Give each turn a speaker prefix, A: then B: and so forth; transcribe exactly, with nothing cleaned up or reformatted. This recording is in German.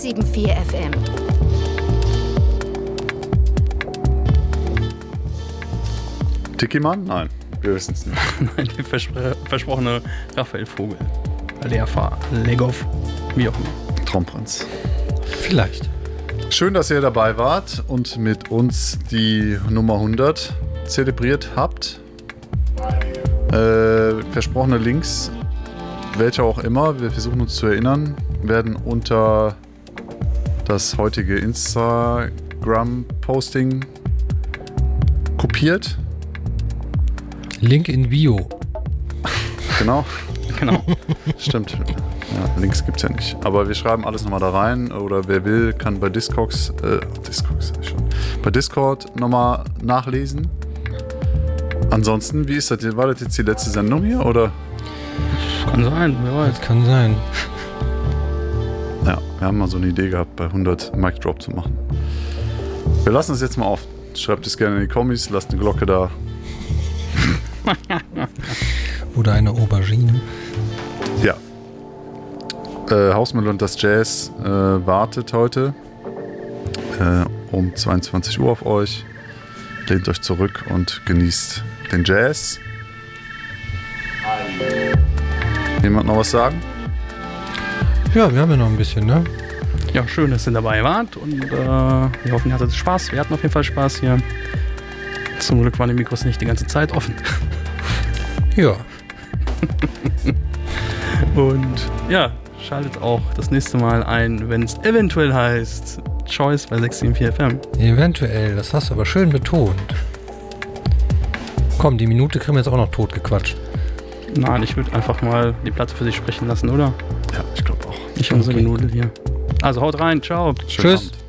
A: sieben vier F M.
B: Tiki-Mann? Nein, wir wissen es nicht.
C: Nein, der verspr- versprochene Raphael Vogel. Lehrfahr, Legoff, wie auch immer.
B: Traumprinz.
D: Vielleicht.
B: Schön, dass ihr dabei wart und mit uns die Nummer hundert zelebriert habt. Äh, versprochene Links, welche auch immer, wir versuchen uns zu erinnern, werden unter das heutige Instagram-Posting kopiert.
D: Link in Bio.
B: Genau.
C: Genau.
B: Stimmt. Ja, Links gibt's ja nicht. Aber wir schreiben alles nochmal da rein. Oder wer will, kann bei Discogs, äh, Discogs schon, bei Discord nochmal nachlesen. Ansonsten, wie ist das? War das jetzt die letzte Sendung hier? Oder?
C: Kann sein, wer weiß.
D: Das kann sein.
B: Ja, wir haben mal so eine Idee gehabt, bei hundert Mic Drop zu machen. Wir lassen es jetzt mal auf. Schreibt es gerne in die Kommis, lasst eine Glocke da.
D: Oder eine Aubergine.
B: Ja. Äh, Hausmittel und das Jazz äh, wartet heute äh, um zweiundzwanzig Uhr auf euch. Lehnt euch zurück und genießt den Jazz. Jemand noch was sagen?
D: Ja, wir haben ja noch ein bisschen, ne?
C: Ja, schön, dass ihr dabei wart und äh, wir hoffen, ihr hattet Spaß. Wir hatten auf jeden Fall Spaß hier. Zum Glück waren die Mikros nicht die ganze Zeit offen.
D: Ja.
C: Und ja, schaltet auch das nächste Mal ein, wenn es eventuell heißt Choice bei sechs sieben vier F M.
D: Eventuell, das hast du aber schön betont. Komm, die Minute kriegen wir jetzt auch noch totgequatscht.
C: Nein, ich würde einfach mal die Platte für sich sprechen lassen, oder?
B: Ja, ich glaube auch.
C: Nicht unsere
D: Okay.
C: Genudel hier. Also haut rein, ciao.
B: Schönen
D: Tschüss.
B: Abend.